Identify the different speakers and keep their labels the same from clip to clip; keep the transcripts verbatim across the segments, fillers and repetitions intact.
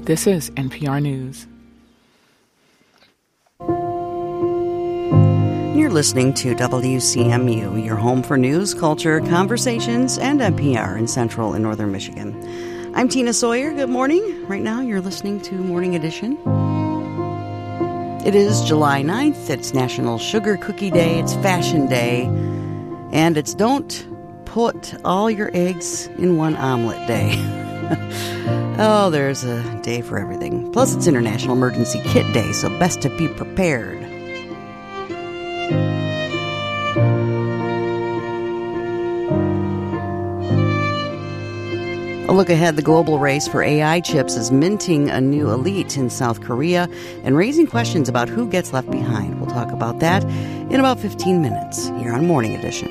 Speaker 1: This is N P R News.
Speaker 2: You're listening to W C M U, your home for news, culture, conversations, and N P R in Central and Northern Michigan. I'm Tina Sawyer. Good morning. Right now, you're listening to Morning Edition. It is July ninth. It's National Sugar Cookie Day. It's Fashion Day. And it's Don't Put All Your Eggs in One Omelet Day. Oh, there's a day for everything. Plus, it's International Emergency Kit Day, so best to be prepared. A look ahead, the global race for A I chips is minting a new elite in South Korea and raising questions about who gets left behind. We'll talk about that in about fifteen minutes here on Morning Edition.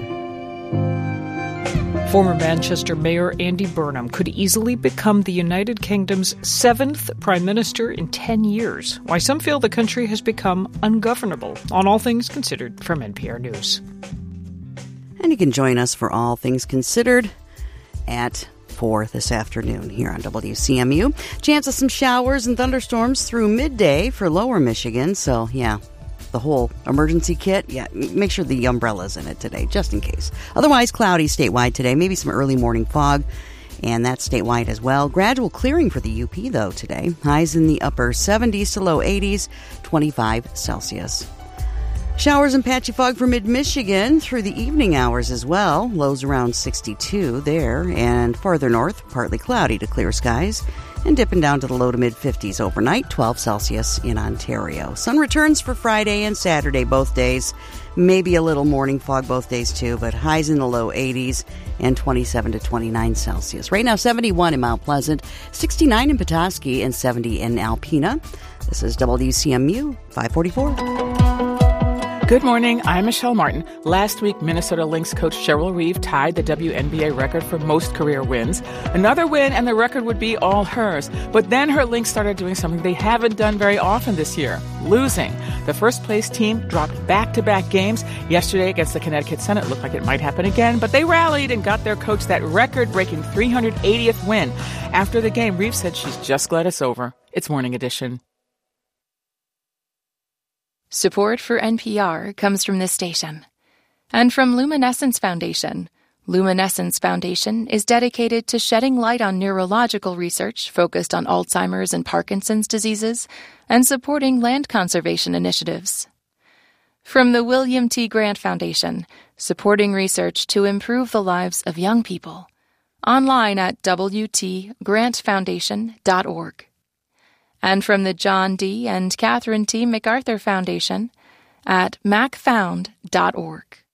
Speaker 1: Former Manchester Mayor Andy Burnham could easily become the United Kingdom's seventh Prime Minister in ten years. Why some feel the country has become ungovernable. On All Things Considered from N P R News.
Speaker 2: And you can join us for All Things Considered at four this afternoon here on W C M U. Chance of some showers and thunderstorms through midday for lower Michigan. So, yeah, the whole emergency kit, yeah, make sure the umbrella's in it today, just in case. Otherwise, cloudy statewide today. Maybe some early morning fog, and that's statewide as well. Gradual clearing for the U P, though, today. Highs in the upper seventies to low eighties, twenty-five Celsius. Showers and patchy fog for mid-Michigan through the evening hours as well. Lows around sixty-two there. And farther north, partly cloudy to clear skies. And dipping down to the low to mid-fifties overnight, twelve Celsius in Ontario. Sun returns for Friday and Saturday both days. Maybe a little morning fog both days too, but highs in the low eighties and twenty-seven to twenty-nine Celsius. Right now, seventy-one in Mount Pleasant, sixty-nine in Petoskey, and seventy in Alpena. This is W C M U five forty-four.
Speaker 1: Good morning, I'm Michelle Martin. Last week, Minnesota Lynx coach Cheryl Reeve tied the W N B A record for most career wins. Another win and the record would be all hers. But then her Lynx started doing something they haven't done very often this year, losing. The first-place team dropped back-to-back games. Yesterday against the Connecticut Sun, it looked like it might happen again, but they rallied and got their coach that record-breaking three hundred eightieth win. After the game, Reeve said she's just glad it's over. It's Morning Edition.
Speaker 3: Support for N P R comes from this station and from Luminescence Foundation. Luminescence Foundation is dedicated to shedding light on neurological research focused on Alzheimer's and Parkinson's diseases and supporting land conservation initiatives. From the William T. Grant Foundation, supporting research to improve the lives of young people. Online at w t grant foundation dot org. And from the John D. and Catherine T. MacArthur Foundation at mac found dot org.